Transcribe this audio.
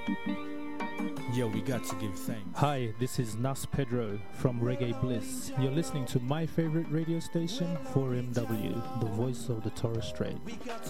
Yo, we got to give thanks. Hi, this is Nas Pedro from Reggae Bliss. You're listening to my favorite radio station, 4MW, the voice of the Torres Strait. We got